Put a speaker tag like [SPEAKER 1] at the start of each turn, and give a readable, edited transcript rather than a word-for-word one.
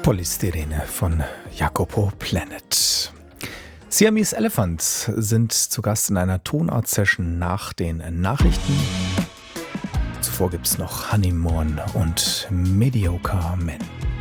[SPEAKER 1] Polystyrene von Jacopo Planet. Siamese Elephants sind zu Gast in einer Tonart-Session nach den Nachrichten. Zuvor gibt's noch Honeymoon und Mediocre Men.